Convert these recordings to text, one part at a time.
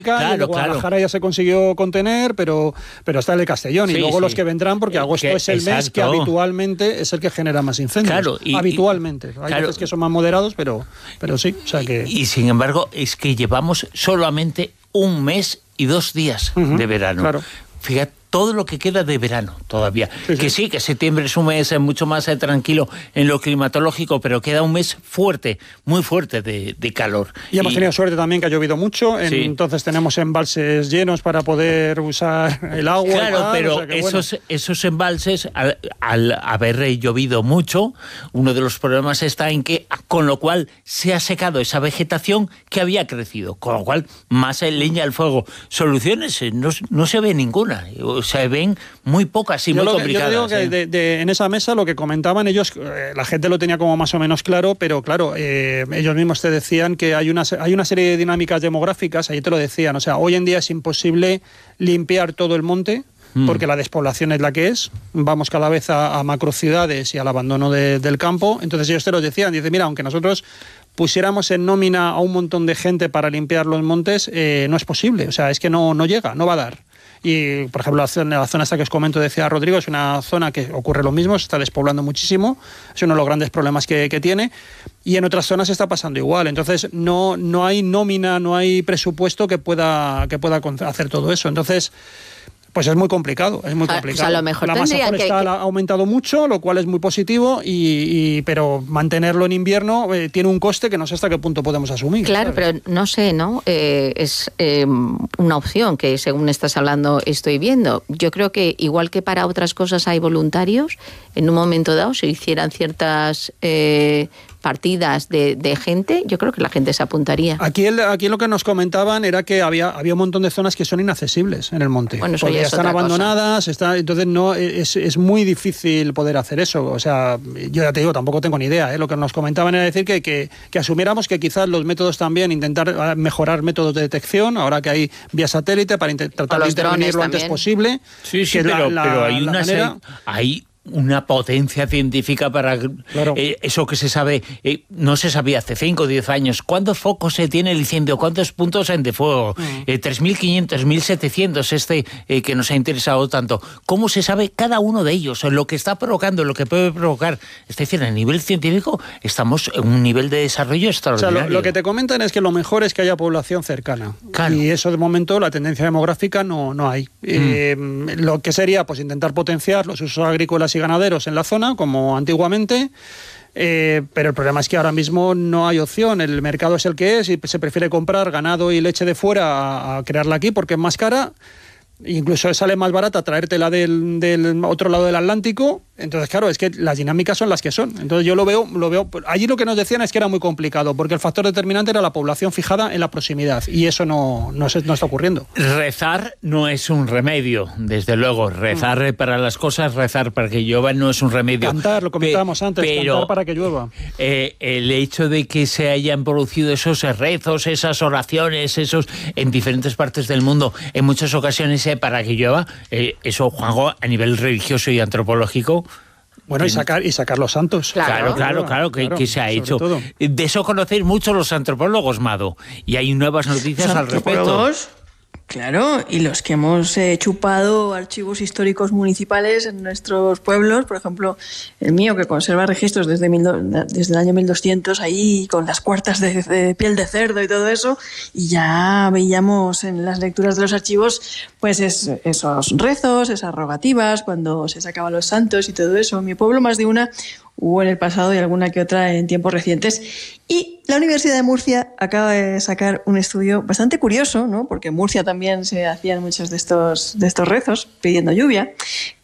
y en Guadalajara ya se consiguió contener, pero está el de Castellón, y luego los que vendrán, porque agosto es el mes que habitualmente es el que genera más incendios. Habitualmente. Hay veces que son más moderados, pero sí. O sea que... Y sin embargo, es que llevamos solamente un mes y 2 días de verano. Claro. Fíjate, todo lo que queda de verano todavía. Sí, que septiembre es un mes mucho más tranquilo en lo climatológico, pero queda un mes fuerte, muy fuerte de calor. Y hemos tenido suerte también que ha llovido mucho, entonces tenemos embalses llenos para poder usar el agua. Claro, pero esos embalses, al haber llovido mucho, uno de los problemas está en que, con lo cual, se ha secado esa vegetación que había crecido, con lo cual, más leña al fuego. Soluciones no se ve ninguna. Se ven muy pocas y muy complicadas. Yo digo que en esa mesa lo que comentaban ellos, la gente lo tenía como más o menos claro, pero claro, ellos mismos te decían que hay una serie de dinámicas demográficas, ahí te lo decían, o sea, hoy en día es imposible limpiar todo el monte, porque la despoblación es la que es, vamos cada vez a macrociudades y al abandono del campo, entonces ellos te lo decían, dice, mira, aunque nosotros pusiéramos en nómina a un montón de gente para limpiar los montes, no es posible, o sea, es que no llega, no va a dar. Y, por ejemplo, la zona esta que os comento, decía Rodrigo, es una zona que ocurre lo mismo, se está despoblando muchísimo, es uno de los grandes problemas que tiene, y en otras zonas está pasando igual. Entonces, no hay nómina, no hay presupuesto que pueda hacer todo eso. Entonces, pues es muy complicado, es muy complicado. O sea, a lo mejor la masa forestal ha aumentado mucho, lo cual es muy positivo, pero mantenerlo en invierno tiene un coste que no sé hasta qué punto podemos asumir. Claro, ¿sabes? Pero no sé, ¿no? Es una opción que, según estás hablando, estoy viendo. Yo creo que, igual que para otras cosas hay voluntarios, en un momento dado se hicieran ciertas partidas de gente, yo creo que la gente se apuntaría. Aquí lo que nos comentaban era que había un montón de zonas que son inaccesibles en el monte. Bueno, eso porque ya ya están abandonadas, entonces no es muy difícil poder hacer eso. O sea, yo ya te digo, tampoco tengo ni idea. Lo que nos comentaban era decir que asumiéramos que quizás los métodos también, intentar mejorar métodos de detección, ahora que hay vía satélite, para tratar de intervenir lo antes posible. Sí, pero hay una potencia científica para eso que se sabe, no se sabía hace 5 o 10 años. ¿Cuántos focos se tiene el incendio? ¿Cuántos puntos hay de fuego? 3.500, 1.700 que nos ha interesado tanto. ¿Cómo se sabe cada uno de ellos? Lo que está provocando, lo que puede provocar. Es decir, a nivel científico estamos en un nivel de desarrollo extraordinario. O sea, lo que te comentan es que lo mejor es que haya población cercana. Claro. Y eso, de momento, la tendencia demográfica no hay. Lo que sería, pues, intentar potenciar los usos agrícolas y ganaderos en la zona, como antiguamente, pero el problema es que ahora mismo no hay opción, el mercado es el que es y se prefiere comprar ganado y leche de fuera a crearla aquí porque es más cara, incluso sale más barata traértela del otro lado del Atlántico. Entonces, claro, es que las dinámicas son las que son. Entonces yo lo veo. Allí lo que nos decían es que era muy complicado, porque el factor determinante era la población fijada en la proximidad, y eso no está ocurriendo. Rezar no es un remedio, desde luego. Rezar para las cosas, rezar para que llueva no es un remedio. Cantar, lo comentábamos antes, cantar para que llueva. El hecho de que se hayan producido esos rezos, esas oraciones, en diferentes partes del mundo, en muchas ocasiones para que llueva, eso, Juanjo, a nivel religioso y antropológico. Bueno, y sacar los santos. Claro, que se ha hecho. Todo. De eso conocéis mucho los antropólogos, Mado. Y hay nuevas noticias al respecto. Claro, y los que hemos chupado archivos históricos municipales en nuestros pueblos, por ejemplo, el mío, que conserva registros desde el año 1200, ahí con las cuartas de piel de cerdo y todo eso, y ya veíamos en las lecturas de los archivos pues esos rezos, esas rogativas, cuando se sacaban los santos y todo eso. En mi pueblo más de una hubo en el pasado y alguna que otra en tiempos recientes. Y la Universidad de Murcia acaba de sacar un estudio bastante curioso, ¿no? Porque en Murcia también se hacían muchos de estos rezos pidiendo lluvia,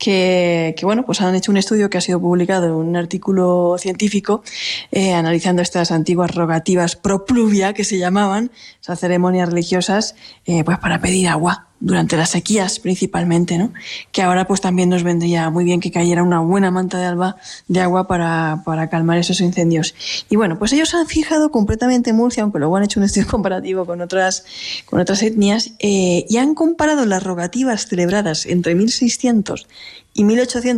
que bueno, pues han hecho un estudio que ha sido publicado en un artículo científico analizando estas antiguas rogativas pro pluvia, que se llamaban, esas ceremonias religiosas, pues para pedir agua durante las sequías principalmente, ¿no? Que ahora pues también nos vendría muy bien que cayera una buena manta de agua para calmar esos incendios. Y bueno, pues ellos han fijado completamente Murcia, aunque luego han hecho un estudio comparativo con otras etnias, y han comparado las rogativas celebradas entre 1600 y 1800